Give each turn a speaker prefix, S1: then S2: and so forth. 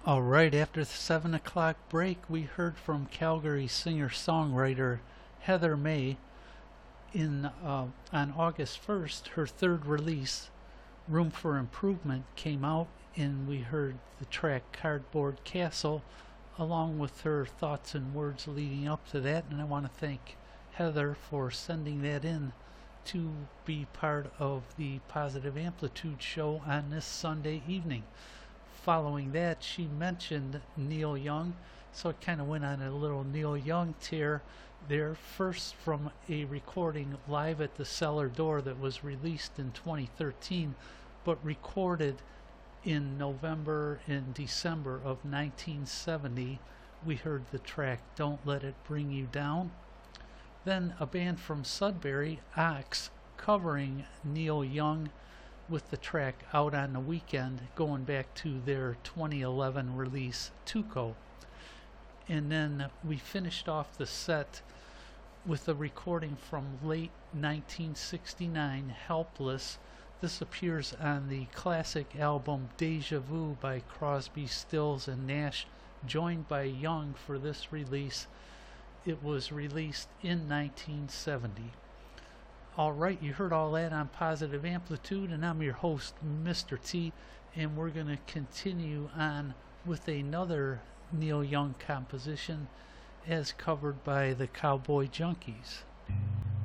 S1: All right, after the 7 o'clock break, we heard from Calgary singer-songwriter Heather May. On August 1st, her third release, Room for Improvement, came out, and we heard the track Cardboard Castle, along with her thoughts and words leading up to that. And I want to thank Heather for sending that in to be part of the Positive Amplitude show on this Sunday evening. Following that, she mentioned Neil Young, so it kind of went on a little Neil Young tear there. First, from a recording live at the Cellar Door that was released in 2013, but recorded in November and December of 1970. We heard the track Don't Let It Bring You Down. Then a band from Sudbury, Ox, covering Neil Young with the track Out on the Weekend, going back to their 2011 release Tuco. And then we finished off the set with a recording from late 1969, Helpless. This appears on the classic album Deja Vu by Crosby, Stills, and Nash, joined by Young for this release. It was released in 1970. Alright, you heard all that on Positive Amplitude, and I'm your host, Mr. T, and we're going to continue on with another Neil Young composition as covered by the Cowboy Junkies.